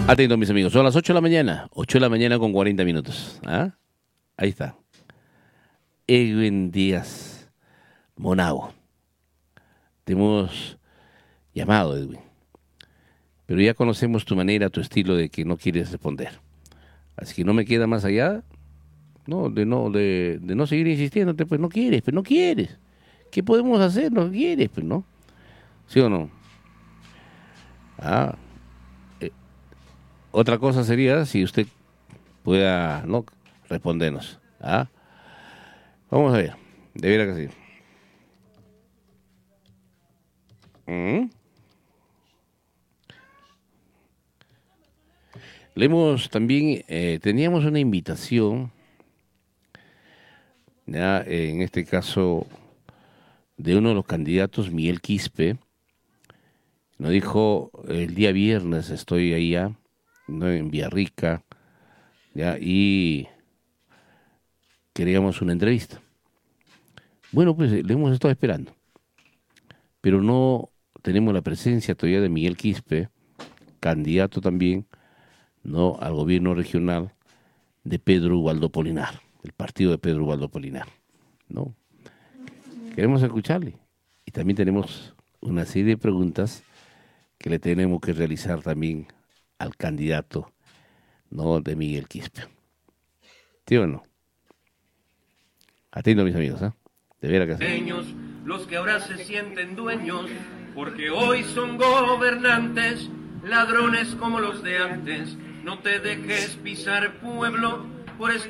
Atento, mis amigos, son las 8 de la mañana, 8 de la mañana con 40 minutos. ¿Ah? Ahí está. Edwin Díaz Monago. Te hemos llamado, Edwin. Pero ya conocemos tu manera, tu estilo de que no quieres responder. Así que no me queda más allá, de no seguir insistiéndote, pues no quieres, pues no quieres. ¿Qué podemos hacer? No quieres, pues no. ¿Sí o no? Otra cosa sería si usted pueda no respondernos. Vamos a ver, de veras que sí. Leemos también, teníamos una invitación, ya en este caso, de uno de los candidatos, Miguel Quispe. Nos dijo, el día viernes estoy ahí ya, ¿no? En Villarrica, ya, y queríamos una entrevista. Bueno, pues le hemos estado esperando, pero no tenemos la presencia todavía de Miguel Quispe, candidato también, ¿no?, al gobierno regional de Pedro Ubaldo Polinar, el partido de Pedro Ubaldo Polinar, ¿no? Queremos escucharle y también tenemos una serie de preguntas que le tenemos que realizar también al candidato, ¿no?, de Miguel Quispe. ¿Sí o no? Atento, mis amigos, de veras que sí. Los que ahora se sienten dueños, porque hoy son gobernantes, ladrones como los de antes. No te dejes pisar, pueblo, por